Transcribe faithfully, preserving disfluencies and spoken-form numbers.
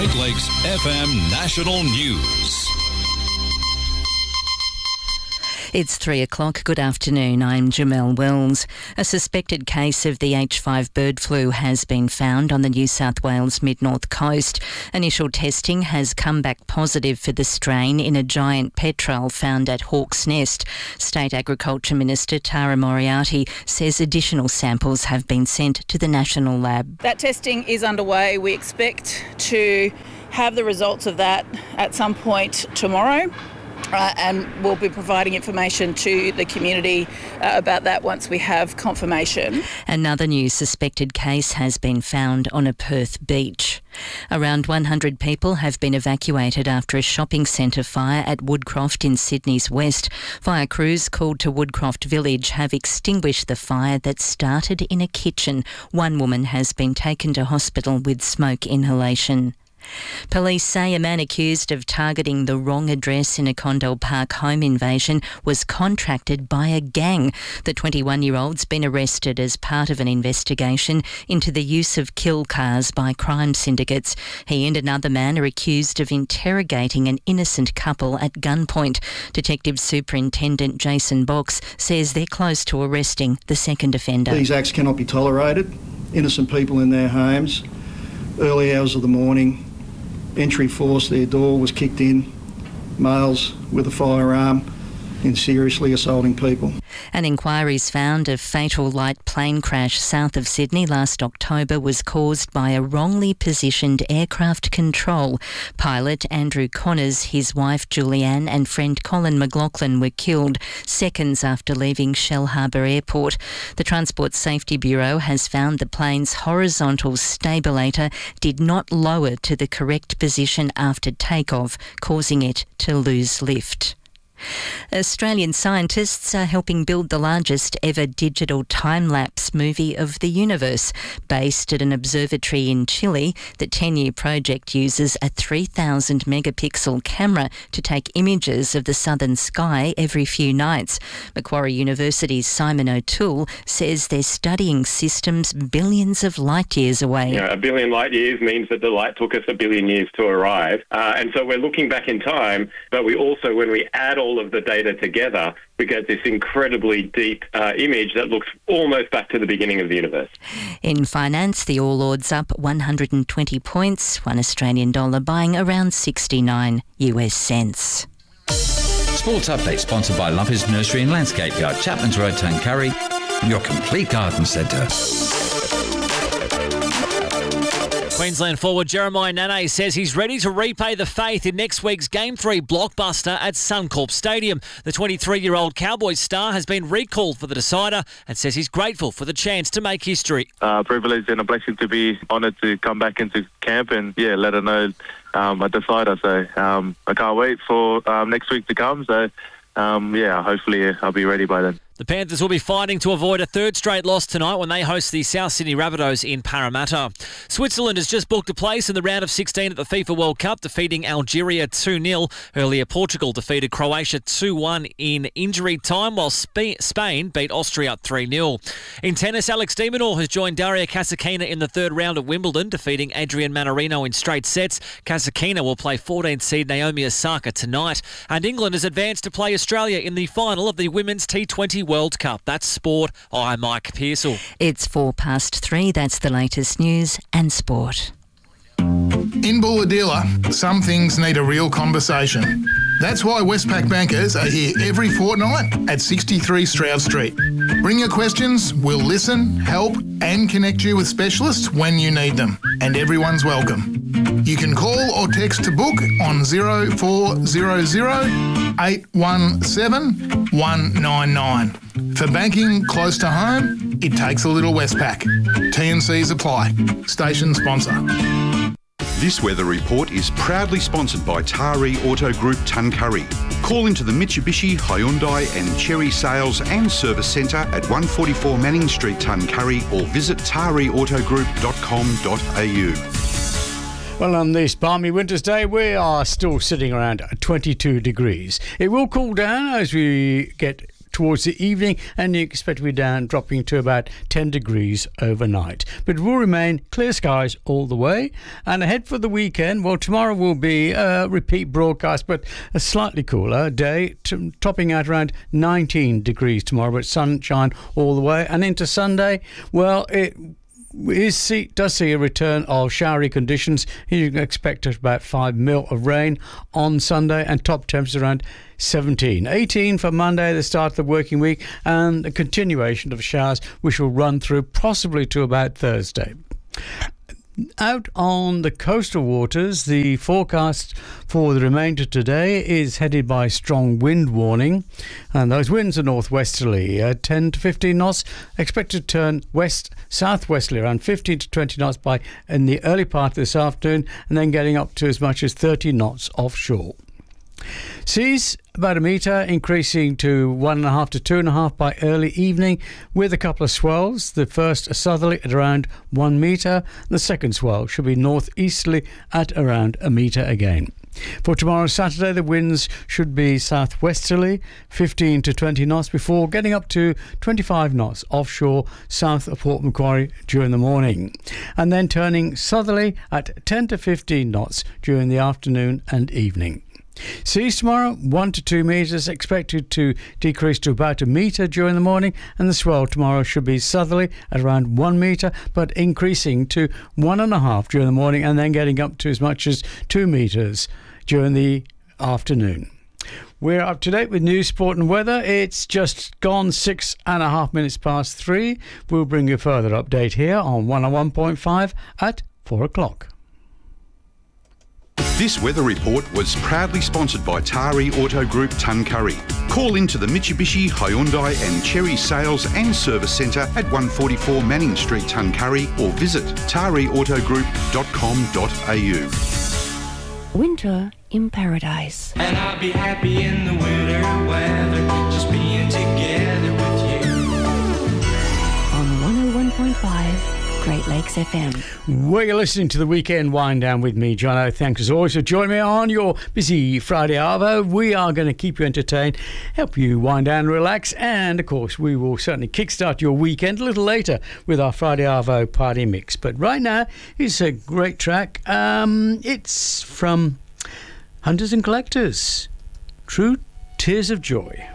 Great Lakes F M National News. It's three o'clock. Good afternoon. I'm Jamelle Wells. A suspected case of the H five bird flu has been found on the New South Wales mid-north coast. Initial testing has come back positive for the strain in a giant petrel found at Hawk's Nest. State Agriculture Minister Tara Moriarty says additional samples have been sent to the National Lab. That testing is underway. We expect to have the results of that at some point tomorrow. Uh, and we'll be providing information to the community uh, about that once we have confirmation. Another new suspected case has been found on a Perth beach. Around one hundred people have been evacuated after a shopping centre fire at Woodcroft in Sydney's west. Fire crews called to Woodcroft Village have extinguished the fire that started in a kitchen. One woman has been taken to hospital with smoke inhalation. Police say a man accused of targeting the wrong address in a Condell Park home invasion was contracted by a gang. The twenty-one-year-old's been arrested as part of an investigation into the use of kill cars by crime syndicates. He and another man are accused of interrogating an innocent couple at gunpoint. Detective Superintendent Jason Box says they're close to arresting the second offender. These acts cannot be tolerated. Innocent people in their homes, early hours of the morning, entry force, their door was kicked in, males with a firearm in seriously assaulting people. An inquiry's found a fatal light plane crash south of Sydney last October was caused by a wrongly positioned aircraft control. Pilot Andrew Connors, his wife Julianne and friend Colin McLaughlin were killed seconds after leaving Shellharbour Airport. The Transport Safety Bureau has found the plane's horizontal stabilator did not lower to the correct position after takeoff, causing it to lose lift. Australian scientists are helping build the largest ever digital time-lapse movie of the universe. Based at an observatory in Chile, the ten-year project uses a three thousand megapixel camera to take images of the southern sky every few nights. Macquarie University's Simon O'Toole says they're studying systems billions of light years away. You know, a billion light years means that the light took us a billion years to arrive. Uh, and so we're looking back in time, but we also, when we add all of the data together, we get this incredibly deep uh, image that looks almost back to the beginning of the universe. In finance, the All Ords up one hundred twenty points, one Australian dollar buying around sixty-nine U S cents. Sports update sponsored by Lovers Nursery and Landscape Yard, Chapman's Road, Tuncurry, your complete garden centre. Queensland forward Jeremiah Nane says he's ready to repay the faith in next week's Game three blockbuster at Suncorp Stadium. The twenty-three-year-old Cowboys star has been recalled for the decider and says he's grateful for the chance to make history. Uh, privilege and a blessing to be honoured to come back into camp and, yeah, let her know um, a decider. So um, I can't wait for um, next week to come. So, um, yeah, hopefully I'll be ready by then. The Panthers will be fighting to avoid a third straight loss tonight when they host the South Sydney Rabbitohs in Parramatta. Switzerland has just booked a place in the round of sixteen at the FIFA World Cup, defeating Algeria two nil. Earlier, Portugal defeated Croatia two one in injury time, while Sp- Spain beat Austria three nil. In tennis, Alex de Minaur has joined Daria Kasatkina in the third round of Wimbledon, defeating Adrian Manarino in straight sets. Kasatkina will play fourteenth seed Naomi Osaka tonight. And England has advanced to play Australia in the final of the Women's T twenty World Cup. That's sport. I'm Mike Pearsall. It's four past three. That's the latest news and sport. In Bulahdelah, some things need a real conversation. That's why Westpac bankers are here every fortnight at sixty-three Stroud Street. Bring your questions, we'll listen, help and connect you with specialists when you need them. And everyone's welcome. You can call or text to book on zero four zero zero eight one seven one nine nine. For banking close to home, it takes a little Westpac. T and C's apply. Station sponsor. This weather report is proudly sponsored by Taree Auto Group Tuncurry. Call into the Mitsubishi, Hyundai and Chery Sales and Service Centre at one forty-four Manning Street, Tuncurry, or visit taree auto group dot com dot a u. Well, on this balmy winter's day, we are still sitting around twenty-two degrees. It will cool down as we get towards the evening, and you expect to be down, dropping to about ten degrees overnight. But it will remain clear skies all the way. And ahead for the weekend, well, tomorrow will be a repeat broadcast, but a slightly cooler day, t- topping out around nineteen degrees tomorrow, but sunshine all the way. And into Sunday, well, it is see, does see a return of showery conditions. You can expect about five mil of rain on Sunday, and top temps around seventeen. eighteen for Monday, the start of the working week, and a continuation of showers which will run through possibly to about Thursday. Out on the coastal waters, the forecast for the remainder today is headed by strong wind warning, and those winds are northwesterly, uh, ten to fifteen knots, expected to turn west southwesterly around fifteen to twenty knots by in the early part of this afternoon, and then getting up to as much as thirty knots offshore. Seas about a metre, increasing to one and a half to two and a half by early evening, with a couple of swells. The first a southerly at around one metre. The second swell should be northeasterly at around a metre again. For tomorrow, Saturday, the winds should be southwesterly, fifteen to twenty knots, before getting up to twenty-five knots offshore south of Port Macquarie during the morning, and then turning southerly at ten to fifteen knots during the afternoon and evening. Seas tomorrow, one to two metres, expected to decrease to about a metre during the morning, and the swell tomorrow should be southerly at around one metre, but increasing to one and a half during the morning, and then getting up to as much as two metres during the afternoon. We're up to date with news, sport and weather. It's just gone six and a half minutes past three. We'll bring you a further update here on one oh one point five at four o'clock. This weather report was proudly sponsored by Tari Auto Group Tuncurry. Call into the Mitsubishi, Hyundai and Cherry Sales and Service Centre at one forty-four Manning Street, Tuncurry, or visit tari auto group dot com dot a u. Winter in Paradise. And I'll be happy in the winter weather, just being together with you. On one oh one point five Great Lakes F M. Well, you're listening to the Weekend Wind Down with me, Jono. Thanks as always for joining me on your busy Friday arvo. We are going to keep you entertained, help you wind down, relax, and of course we will certainly kickstart your weekend a little later with our Friday arvo party mix. But right now, it's a great track. Um, it's from Hunters and Collectors, True Tears of Joy.